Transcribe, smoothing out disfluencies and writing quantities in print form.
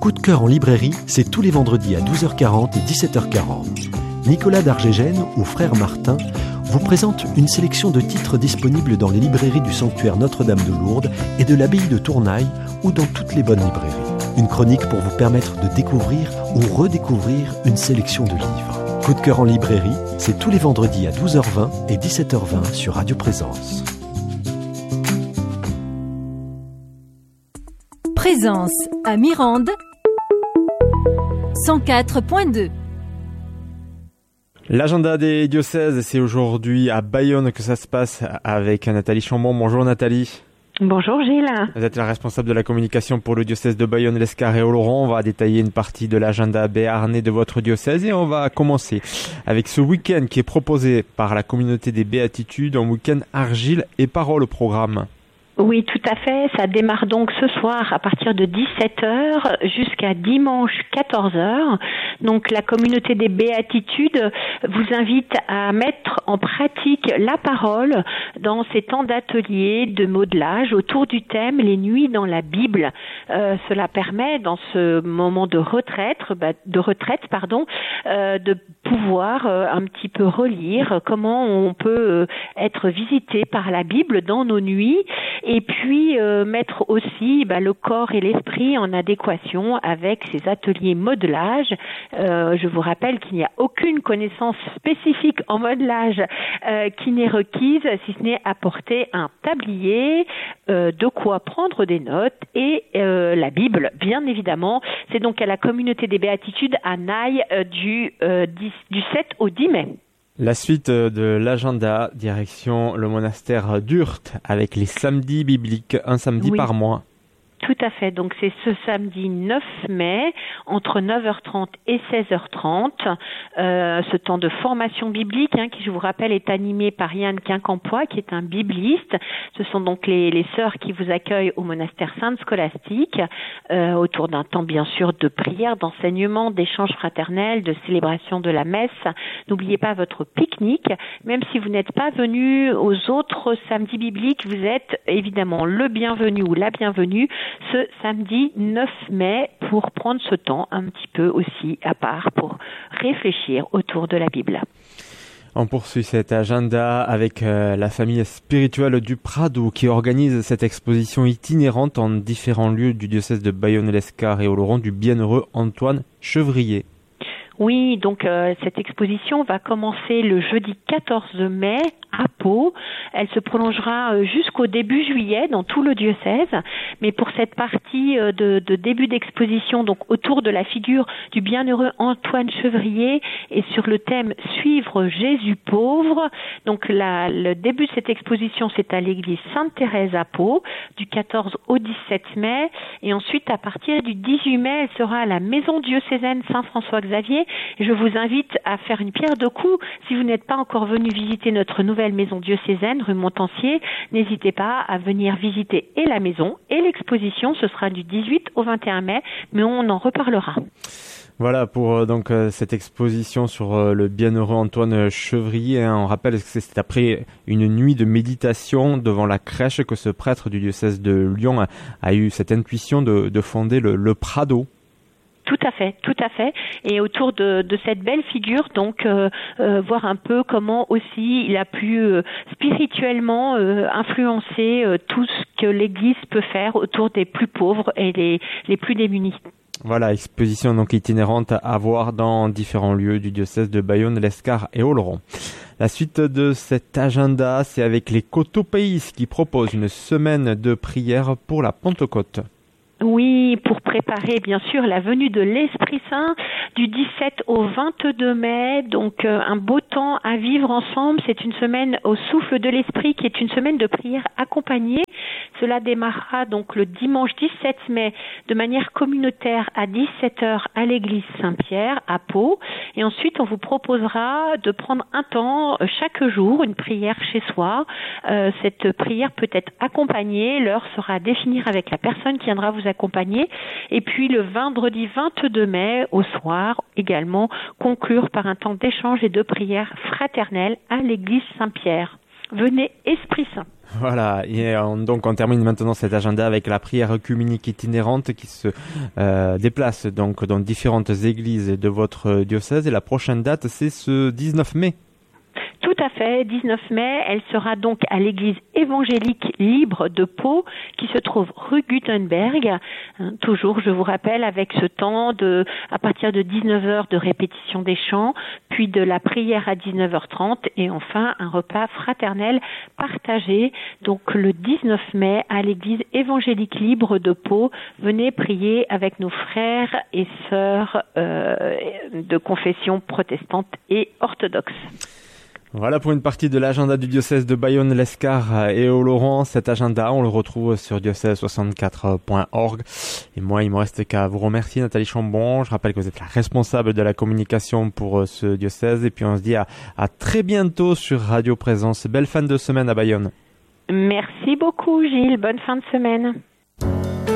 Coup de cœur en librairie, c'est tous les vendredis à 12h40 et 17h40. Nicolas d'Argégène, ou Frère Martin, vous présente une sélection de titres disponibles dans les librairies du sanctuaire Notre-Dame de Lourdes et de l'abbaye de Tournaille ou dans toutes les bonnes librairies. Une chronique pour vous permettre de découvrir ou redécouvrir une sélection de livres. Coup de cœur en librairie, c'est tous les vendredis à 12h20 et 17h20 sur Radio Présence. Présence à Mirande 104.2. L'agenda des diocèses, c'est aujourd'hui à Bayonne que ça se passe avec Nathalie Chambon. Bonjour Nathalie. Bonjour Gilles. Vous êtes la responsable de la communication pour le diocèse de Bayonne, l'Escar et Oloron. On va détailler une partie de l'agenda béarnais de votre diocèse et on va commencer avec ce week-end qui est proposé par la communauté des Béatitudes, un week-end argile et parole au programme. Oui, tout à fait. Ça démarre donc ce soir à partir de 17h jusqu'à dimanche 14h. Donc la communauté des Béatitudes vous invite à mettre en pratique la parole dans ces temps d'ateliers, de modelage autour du thème les nuits dans la Bible. Cela permet dans ce moment de retraite, de pouvoir un petit peu relire comment on peut être visité par la Bible dans nos nuits. Et puis mettre aussi le corps et l'esprit en adéquation avec ces ateliers modelage. Je vous rappelle qu'il n'y a aucune connaissance spécifique en modelage qui n'est requise, si ce n'est apporter un tablier, de quoi prendre des notes et la Bible, bien évidemment. C'est donc à la communauté des Béatitudes à Naï du 7 au 10 mai. La suite de l'agenda, direction le monastère d'Urt avec les samedis bibliques, un samedi par mois. Tout à fait. Donc, c'est ce samedi 9 mai, entre 9h30 et 16h30. Ce temps de formation biblique, qui, je vous rappelle, est animé par Yann Quincampoix, qui est un bibliste. Ce sont donc les sœurs qui vous accueillent au monastère Sainte-Scolastique, autour d'un temps, bien sûr, de prière, d'enseignement, d'échange fraternel, de célébration de la messe. N'oubliez pas votre pique-nique. Même si vous n'êtes pas venu aux autres samedis bibliques, vous êtes évidemment le bienvenu ou la bienvenue ce samedi 9 mai pour prendre ce temps un petit peu aussi à part pour réfléchir autour de la Bible. On poursuit cet agenda avec la famille spirituelle du Prado qui organise cette exposition itinérante en différents lieux du diocèse de Bayonne-l'Escar et Oloron du bienheureux Antoine Chevrier. Oui, donc cette exposition va commencer le jeudi 14 mai à Pau. Elle se prolongera jusqu'au début juillet dans tout le diocèse. Mais pour cette partie de début d'exposition, donc autour de la figure du bienheureux Antoine Chevrier et sur le thème « Suivre Jésus pauvre », donc le début de cette exposition, c'est à l'église Sainte-Thérèse à Pau, du 14 au 17 mai. Et ensuite, à partir du 18 mai, elle sera à la maison diocésaine Saint-François-Xavier. Et je vous invite à faire une pierre deux coups. Si vous n'êtes pas encore venu visiter notre nouvelle maison diocésaine, rue Montancier, n'hésitez pas à venir visiter et la maison et l'exposition. Ce sera du 18 au 21 mai, mais on en reparlera. Voilà pour donc cette exposition sur le bienheureux Antoine Chevrier. On rappelle que c'est après une nuit de méditation devant la crèche que ce prêtre du diocèse de Lyon a eu cette intuition de fonder le Prado. Tout à fait. Et autour de cette belle figure, donc, voir un peu comment aussi il a pu spirituellement influencer tout ce que l'Église peut faire autour des plus pauvres et les plus démunis. Voilà, exposition donc itinérante à voir dans différents lieux du diocèse de Bayonne, l'Escar et Oloron. La suite de cet agenda, c'est avec les Cotopéis qui proposent une semaine de prière pour la Pentecôte. Oui, pour préparer bien sûr la venue de l'Esprit Saint du 17 au 22 mai, donc un beau temps à vivre ensemble. C'est une semaine au souffle de l'Esprit qui est une semaine de prière accompagnée. Cela démarrera donc le dimanche 17 mai de manière communautaire à 17h à l'église Saint-Pierre à Pau. Et ensuite, on vous proposera de prendre un temps chaque jour, une prière chez soi. Cette prière peut être accompagnée, l'heure sera à définir avec la personne qui viendra vous accompagner. Et puis le vendredi 22 mai au soir, également conclure par un temps d'échange et de prière fraternelle à l'église Saint-Pierre. Venez Esprit Saint. Voilà, et donc on termine maintenant cet agenda avec la prière œcuménique itinérante qui se déplace donc dans différentes églises de votre diocèse. Et la prochaine date, c'est ce 19 mai. Tout à fait, 19 mai, elle sera donc à l'église évangélique libre de Pau qui se trouve rue Gutenberg. Toujours, je vous rappelle, avec ce temps à partir de 19h de répétition des chants, puis de la prière à 19h30 et enfin un repas fraternel partagé. Donc le 19 mai à l'église évangélique libre de Pau, venez prier avec nos frères et sœurs de confession protestante et orthodoxe. Voilà pour une partie de l'agenda du diocèse de Bayonne-Lescar et Oloron. Cet agenda, on le retrouve sur diocèse64.org. Et moi, il me reste qu'à vous remercier, Nathalie Chambon. Je rappelle que vous êtes la responsable de la communication pour ce diocèse. Et puis on se dit à très bientôt sur Radio Présence. Belle fin de semaine à Bayonne. Merci beaucoup, Gilles. Bonne fin de semaine.